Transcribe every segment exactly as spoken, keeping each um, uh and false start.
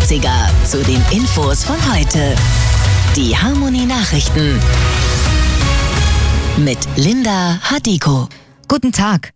neunziger zu den Infos von heute. Die Harmony Nachrichten mit Linda Hadiko. Guten Tag.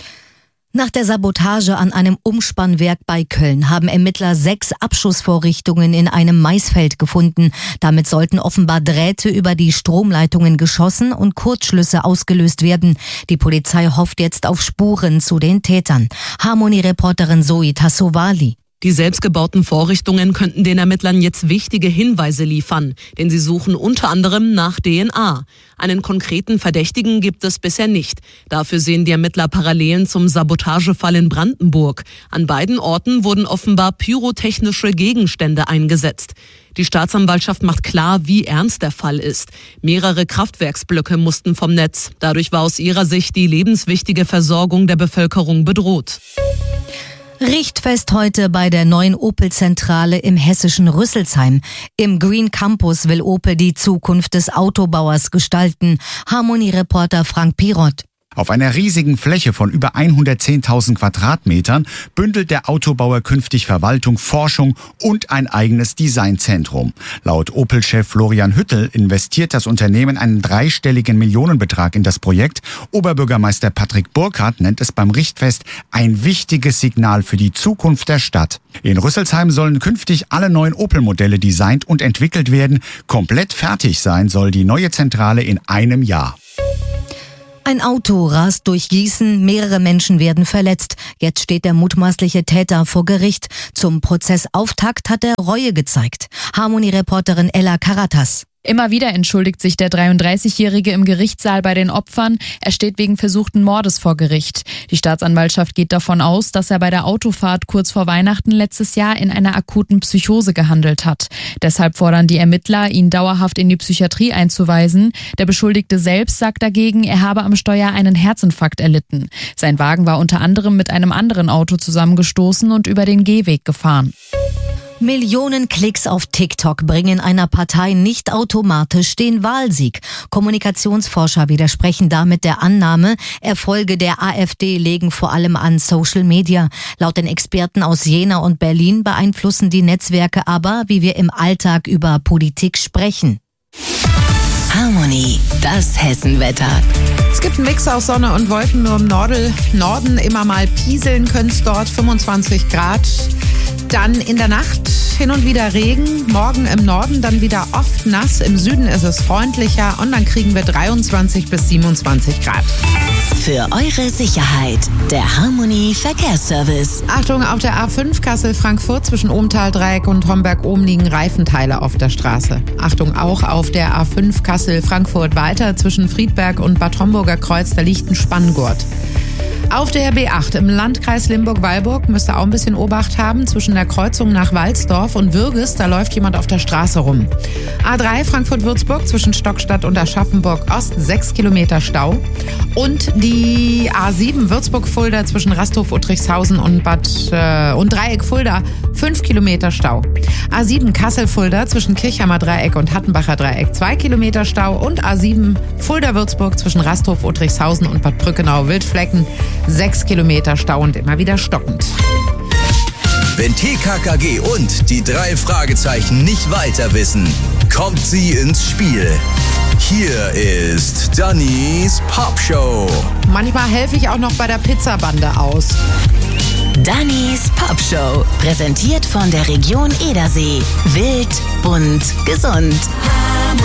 Nach der Sabotage an einem Umspannwerk bei Köln haben Ermittler sechs Abschussvorrichtungen in einem Maisfeld gefunden. Damit sollten offenbar Drähte über die Stromleitungen geschossen und Kurzschlüsse ausgelöst werden. Die Polizei hofft jetzt auf Spuren zu den Tätern. Harmony-Reporterin Zoe Tassovali. Die selbstgebauten Vorrichtungen könnten den Ermittlern jetzt wichtige Hinweise liefern, denn sie suchen unter anderem nach D N A. Einen konkreten Verdächtigen gibt es bisher nicht. Dafür sehen die Ermittler Parallelen zum Sabotagefall in Brandenburg. An beiden Orten wurden offenbar pyrotechnische Gegenstände eingesetzt. Die Staatsanwaltschaft macht klar, wie ernst der Fall ist. Mehrere Kraftwerksblöcke mussten vom Netz. Dadurch war aus ihrer Sicht die lebenswichtige Versorgung der Bevölkerung bedroht. Richtfest heute bei der neuen Opel-Zentrale im hessischen Rüsselsheim. Im Green Campus will Opel die Zukunft des Autobauers gestalten. Harmony-Reporter Frank Pirot. Auf einer riesigen Fläche von über hundertzehntausend Quadratmetern bündelt der Autobauer künftig Verwaltung, Forschung und ein eigenes Designzentrum. Laut Opel-Chef Florian Hüttel investiert das Unternehmen einen dreistelligen Millionenbetrag in das Projekt. Oberbürgermeister Patrick Burkhardt nennt es beim Richtfest ein wichtiges Signal für die Zukunft der Stadt. In Rüsselsheim sollen künftig alle neuen Opel-Modelle designt und entwickelt werden. Komplett fertig sein soll die neue Zentrale in einem Jahr. Ein Auto rast durch Gießen, mehrere Menschen werden verletzt. Jetzt steht der mutmaßliche Täter vor Gericht. Zum Prozessauftakt hat er Reue gezeigt. Harmony-Reporterin Ella Karatas. Immer wieder entschuldigt sich der dreiunddreißigjährige im Gerichtssaal bei den Opfern. Er steht wegen versuchten Mordes vor Gericht. Die Staatsanwaltschaft geht davon aus, dass er bei der Autofahrt kurz vor Weihnachten letztes Jahr in einer akuten Psychose gehandelt hat. Deshalb fordern die Ermittler, ihn dauerhaft in die Psychiatrie einzuweisen. Der Beschuldigte selbst sagt dagegen, er habe am Steuer einen Herzinfarkt erlitten. Sein Wagen war unter anderem mit einem anderen Auto zusammengestoßen und über den Gehweg gefahren. Millionen Klicks auf TikTok bringen einer Partei nicht automatisch den Wahlsieg. Kommunikationsforscher widersprechen damit der Annahme, Erfolge der AfD legen vor allem an Social Media. Laut den Experten aus Jena und Berlin beeinflussen die Netzwerke aber, wie wir im Alltag über Politik sprechen. Harmony, das Hessenwetter. Es gibt einen Mix aus Sonne und Wolken, nur im Norden, Norden immer mal pieseln können es dort, fünfundzwanzig Grad. Dann in der Nacht hin und wieder Regen, morgen im Norden dann wieder oft nass, im Süden ist es freundlicher und dann kriegen wir dreiundzwanzig bis siebenundzwanzig Grad. Für eure Sicherheit, der Harmony Verkehrsservice. Achtung, auf der A fünf Kassel-Frankfurt zwischen Ohmtal-Dreieck und Homberg-Ohm liegen Reifenteile auf der Straße. Achtung auch auf der A fünf Kassel-Frankfurt weiter zwischen Friedberg und Bad Homburger Kreuz, da liegt ein Spanngurt. Auf der B acht im Landkreis Limburg-Weilburg müsst ihr auch ein bisschen Obacht haben. Zwischen der Kreuzung nach Walsdorf und Würges, da läuft jemand auf der Straße rum. A drei Frankfurt-Würzburg zwischen Stockstadt und Aschaffenburg-Ost, sechs Kilometer Stau. Und die A sieben Würzburg-Fulda zwischen Rasthof-Uttrichshausen und Bad äh, und Dreieck-Fulda, fünf Kilometer Stau. A sieben Kassel-Fulda zwischen Kirchheimer Dreieck und Hattenbacher Dreieck, zwei Kilometer Stau. Und A sieben Fulda-Würzburg zwischen Rasthof-Uttrichshausen und Bad Brückenau-Wildflecken, sechs Kilometer Stau und immer wieder stockend. Wenn T K K G und die drei Fragezeichen nicht weiter wissen, kommt sie ins Spiel. Hier ist Dannys Popshow. Manchmal helfe ich auch noch bei der Pizzabande aus. Dannys Popshow, präsentiert von der Region Edersee. Wild, bunt, gesund.